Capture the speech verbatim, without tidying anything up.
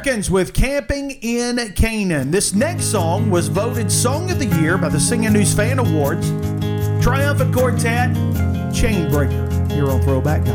Americans with Camping in Canaan. This next song was voted Song of the Year by the Singing News Fan Awards. Triumphant Quartet, Chainbreaker, here on Throwback Night.